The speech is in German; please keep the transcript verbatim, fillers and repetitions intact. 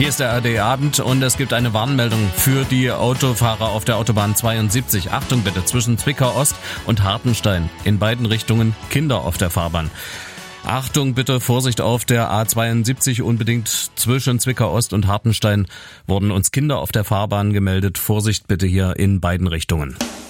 Hier ist der A R D-Abend und es gibt eine Warnmeldung für die Autofahrer auf der Autobahn zweiundsiebzig. Achtung bitte, zwischen Zwickau Ost und Hartenstein. In beiden Richtungen Kinder auf der Fahrbahn. Achtung bitte, Vorsicht auf der A zweiundsiebzig, unbedingt zwischen Zwickau Ost und Hartenstein wurden uns Kinder auf der Fahrbahn gemeldet. Vorsicht bitte hier in beiden Richtungen.